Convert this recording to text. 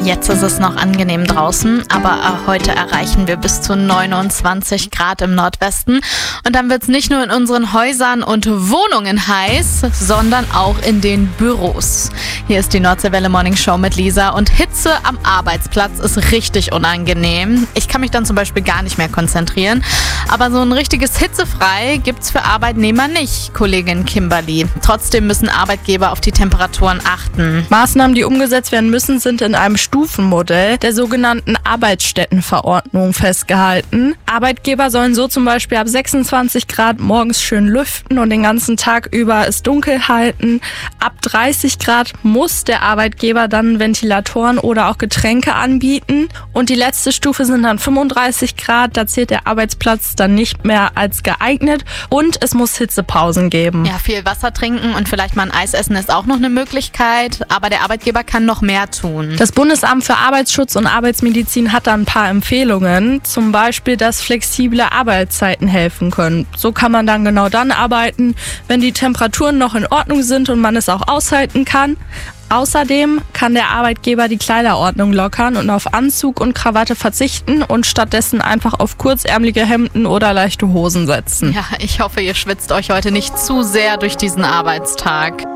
Jetzt ist es noch angenehm draußen, aber heute erreichen wir bis zu 29 Grad im Nordwesten. Und dann wird es nicht nur in unseren Häusern und Wohnungen heiß, sondern auch in den Büros. Hier ist die Nordseewelle Morning Show mit Lisa und Hitze am Arbeitsplatz ist richtig unangenehm. Ich kann mich dann zum Beispiel gar nicht mehr konzentrieren. Aber so ein richtiges Hitzefrei gibt's für Arbeitnehmer nicht, Kollegin Kimberly. Trotzdem müssen Arbeitgeber auf die Temperaturen achten. Maßnahmen, die umgesetzt werden müssen, sind in einem Stufenmodell der sogenannten Arbeitsstättenverordnung festgehalten. Arbeitgeber sollen so zum Beispiel ab 26 Grad morgens schön lüften und den ganzen Tag über es dunkel halten. Ab 30 Grad muss der Arbeitgeber dann Ventilatoren oder auch Getränke anbieten. Und die letzte Stufe sind dann 35 Grad. Da zählt der Arbeitsplatz dann nicht mehr als geeignet. Und es muss Hitzepausen geben. Ja, viel Wasser trinken und vielleicht mal ein Eis essen ist auch noch eine Möglichkeit. Aber der Arbeitgeber kann noch mehr tun. Das Bundesamt für Arbeitsschutz und Arbeitsmedizin hat da ein paar Empfehlungen. Zum Beispiel, dass flexible Arbeitszeiten helfen können. So kann man dann genau dann arbeiten, wenn die Temperaturen noch in Ordnung sind und man es auch aushalten kann. Außerdem kann der Arbeitgeber die Kleiderordnung lockern und auf Anzug und Krawatte verzichten und stattdessen einfach auf kurzärmelige Hemden oder leichte Hosen setzen. Ja, ich hoffe, ihr schwitzt euch heute nicht zu sehr durch diesen Arbeitstag.